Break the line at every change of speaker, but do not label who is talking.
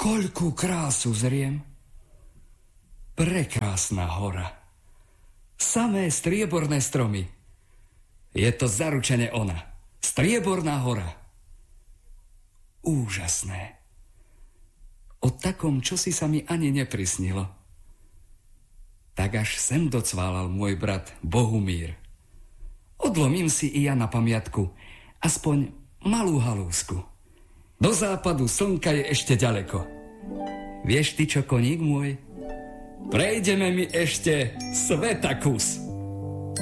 Koľkú krásu zriem. Prekrásna hora. Samé strieborné stromy. Je to zaručene ona. Strieborná hora. Úžasné. O takom, čo si sa mi ani neprisnilo. Tak až sem docválal môj brat Bohumír. Odlomím si i ja na pamiatku aspoň malú halúsku. Do západu slnka je ešte ďaleko. Vieš ty čo, koník môj? Prejdeme mi ešte svetakus.